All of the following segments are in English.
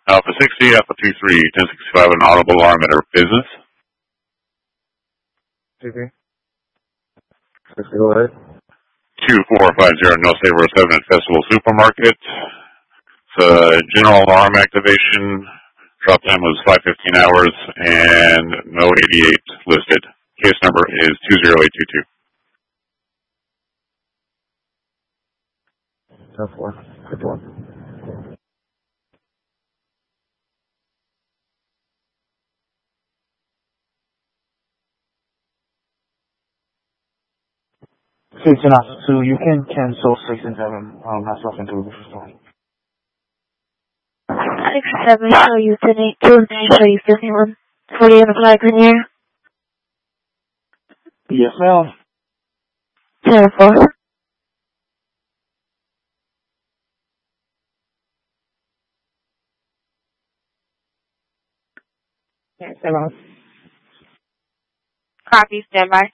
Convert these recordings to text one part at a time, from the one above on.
Alpha 60, Alpha 23, 1065, an audible alarm at our business. Okay. Go ahead. 2450 No Saver 7 at Festival Supermarket. It's a general alarm activation. Drop time was 5:15 hours and no 88 listed. Case number is 20822. 10-4. Good one. Six and after 2, you can cancel 6 and 7. Myself and 2 before starting. 6 and 7 show you 10-8, 2 and 9 show you 51. 40 on the flag in here. Yes, ma'am. 10-4. Yes, ma'am. Copy, standby.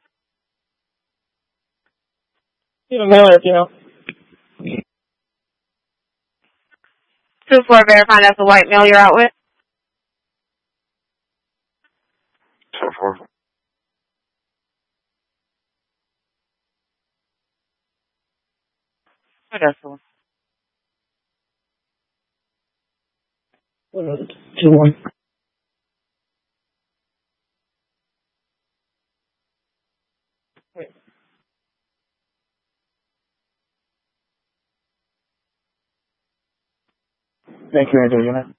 You don't know if you know. 2-4, verify that's the white male you're out with. 10-4. What else? 2-1. Thank you, Andrew.